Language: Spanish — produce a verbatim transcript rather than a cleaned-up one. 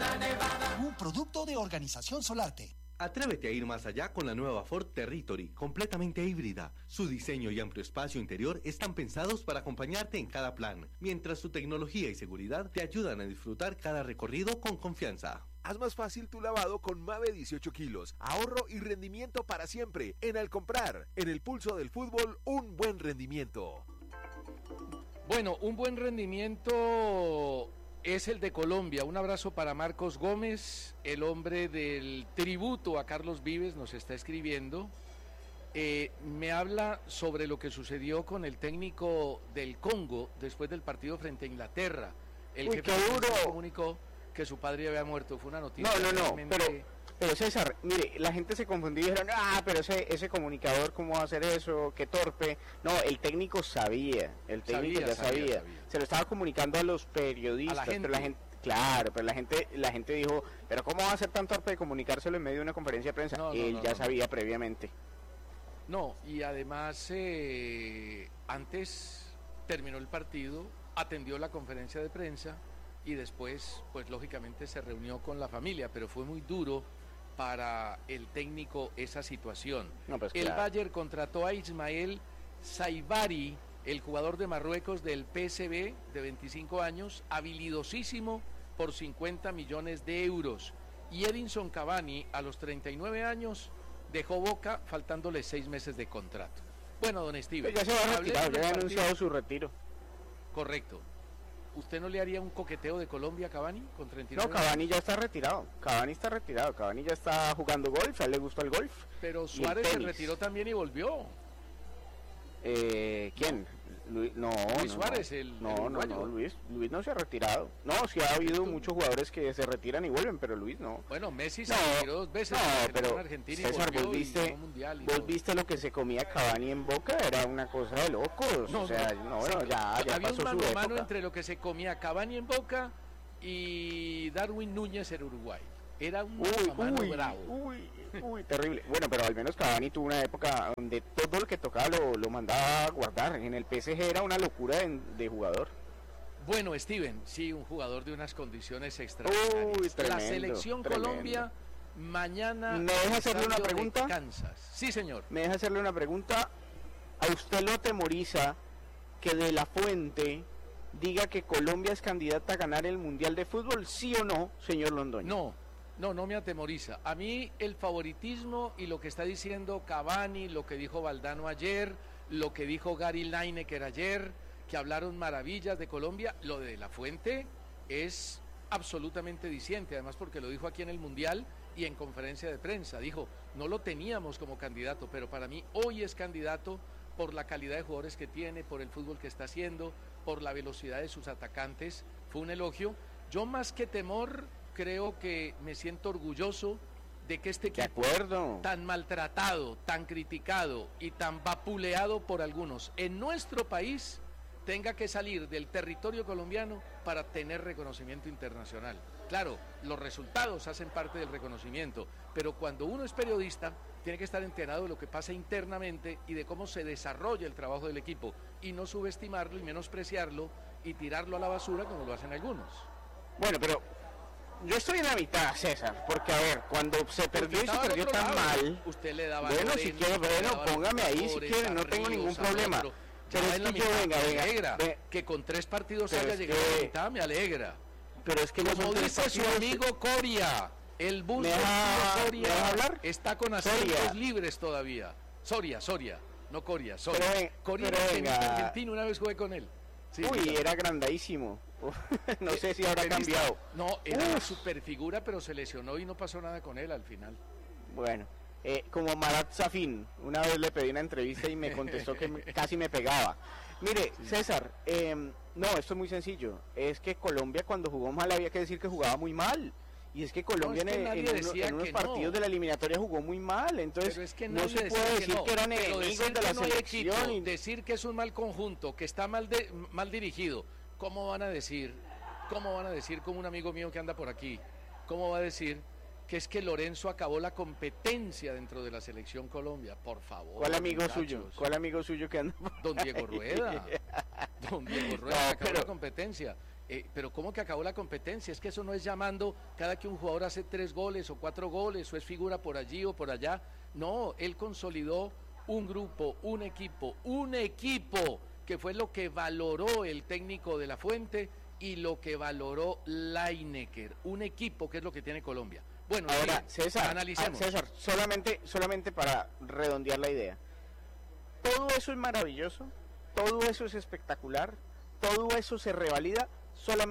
Un producto de Organización Solarte. Atrévete a ir más allá con la nueva Ford Territory, completamente híbrida. Su diseño y amplio espacio interior están pensados para acompañarte en cada plan, mientras su tecnología y seguridad te ayudan a disfrutar cada recorrido con confianza. Haz más fácil tu lavado con Mave dieciocho kilos. Ahorro y rendimiento para siempre. En Al Comprar, en el pulso del fútbol, un buen rendimiento. Bueno, un buen rendimiento es el de Colombia. Un abrazo para Marcos Gómez, el hombre del tributo a Carlos Vives, nos está escribiendo. Eh, me habla sobre lo que sucedió con el técnico del Congo después del partido frente a Inglaterra. El Uy, jefe qué duro. comunicó que su padre había muerto. Fue una noticia. No, no, no, realmente... pero, pero César, mire, la gente se confundió y dijeron, ah, pero ese, ese comunicador, ¿cómo va a hacer eso? Qué torpe. No, el técnico sabía, el técnico Sabía, ya sabía. sabía, sabía. Se lo estaba comunicando a los periodistas, A la gente. pero la gente, claro, pero la gente, la gente dijo, pero ¿cómo va a ser tan torpe de comunicárselo en medio de una conferencia de prensa? No, no, Él no, ya no, sabía previamente. No, y además eh, antes terminó el partido, atendió la conferencia de prensa y después, pues lógicamente se reunió con la familia, pero fue muy duro para el técnico esa situación. No, pues, el claro. Bayern contrató a Ismael Saibari, el jugador de Marruecos del P S V de veinticinco años, habilidosísimo por cincuenta millones de euros. Y Edinson Cavani, a los treinta y nueve años, dejó Boca faltándole seis meses de contrato. Bueno, don Steven, Pues ya se va hablemos retirado, del ya ha partido. anunciado su retiro. Correcto. ¿Usted no le haría un coqueteo de Colombia a Cavani con treinta y No, nueve Cavani años? ya está retirado, Cavani está retirado, Cavani ya está jugando golf, a él le gusta el golf. Pero y el Suárez se tenis. retiró también y volvió. Eh, ¿Quién? Luis, no, Luis no, Suárez, no. el- no, el no, uruguayo. no, Luis, Luis no se ha retirado. No, sí ha habido ¿Tú? muchos jugadores que se retiran y vuelven, pero Luis no. Bueno, Messi se No, retiró dos veces. no, se retiró pero en Argentina y César, volvió vos y viste, ganó mundial y vos todo. viste lo que se comía Cavani en Boca, era una cosa de locos. No, o sea, no, no, no, sí, ya, ya había pasó un mano su a mano época. entre lo que se comía Cavani en Boca y Darwin Núñez en Uruguay. Era un mano a mano Uy, uy, bravo. uy, uy, terrible. Bueno, pero al menos Cavani tuvo una época donde todo lo que tocaba lo, lo mandaba a guardar. En el P S G era una locura de, de jugador. Bueno, Steven, sí, un jugador de unas condiciones extraordinarias. Uy, tremendo, La selección tremendo. Colombia mañana. ¿Me deja hacerle una estadio de pregunta? Kansas. Sí, señor. Me deja hacerle una pregunta. ¿A usted lo atemoriza que De La Fuente diga que Colombia es candidata a ganar el Mundial de Fútbol, sí o no, señor Londoño? No, no, no me atemoriza. A mí el favoritismo y lo que está diciendo Cavani, lo que dijo Valdano ayer, lo que dijo Gary Lineker ayer, que hablaron maravillas de Colombia, lo de La Fuente es absolutamente diciente, además porque lo dijo aquí en el Mundial y en conferencia de prensa. Dijo, no lo teníamos como candidato, pero para mí hoy es candidato por la calidad de jugadores que tiene, por el fútbol que está haciendo, por la velocidad de sus atacantes. Fue un elogio. Yo más que temor, creo que me siento orgulloso de que este De equipo acuerdo. tan maltratado, tan criticado y tan vapuleado por algunos en nuestro país tenga que salir del territorio colombiano para tener reconocimiento internacional. Claro, los resultados hacen parte del reconocimiento, pero cuando uno es periodista tiene que estar enterado de lo que pasa internamente y de cómo se desarrolla el trabajo del equipo y no subestimarlo y menospreciarlo y tirarlo a la basura como lo hacen algunos. Bueno, pero yo estoy en la mitad, César, porque a ver, cuando se perdió y se Estaba al perdió otro tan lado. mal, Usted le daba bueno, Lorenzo, si quiere, le bueno, daba póngame ahí si Flores, quiere, no a tengo Ríos, ningún a problema. otro. Pero Ya es en la que yo, mitad, venga, me venga, alegra ve- que con tres partidos Pero haya es llegado a la que- mitad, me alegra. pero es que no Como son tres dice su partidos. amigo Coria, el bus ¿Me de deja- Coria me deja hablar? está con asientos Soria. libres todavía. Soria, Soria, no Coria, Soria. Pero ven- Coria pero era tenista venga. argentino, una vez jugué con él. Sí, Uy, dígame. era grandísimo. No sé si habrá Tenista. cambiado. No, era una Uf. superfigura, pero se lesionó y no pasó nada con él al final. Bueno, eh, como Marat Safin, una vez le pedí una entrevista y me contestó que me- casi me pegaba. Mire, César, eh, no, esto es muy sencillo. Es que Colombia cuando jugó mal había que decir que jugaba muy mal. Y es que Colombia No, es que en, nadie en uno- decía en unos que partidos no. de la eliminatoria jugó muy mal. Entonces, Pero es que no nadie se puede decía decir no, que, eran pero enemigos decir de la que no hay equipo, selección. y- decir que es un mal conjunto, que está mal de, mal dirigido, ¿cómo van a decir? ¿Cómo van a decir, como un amigo mío que anda por aquí, cómo va a decir que es que Lorenzo acabó la competencia dentro de la selección Colombia? Por favor. ¿Cuál amigo muchachos. suyo? ¿Cuál amigo suyo que anda por Don Diego ahí? Rueda. Don Diego Rueda No, acabó pero- la competencia. Eh, pero ¿cómo que acabó la competencia? Es que eso no es llamando cada que un jugador hace tres goles o cuatro goles o es figura por allí o por allá. No, él consolidó un grupo, un equipo, un equipo que fue lo que valoró el técnico de la Fuente y lo que valoró Lineker. Un equipo que es lo que tiene Colombia. Bueno, ahora, bien, César, analicemos. César, solamente, solamente para redondear la idea. Todo eso es maravilloso, todo eso es espectacular, todo eso se revalida solamente